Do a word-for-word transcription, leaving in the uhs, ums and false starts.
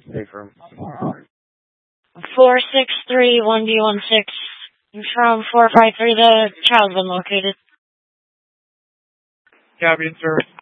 Affirm. four six three one B one six. From four five three, the child's been located. Copy, sir.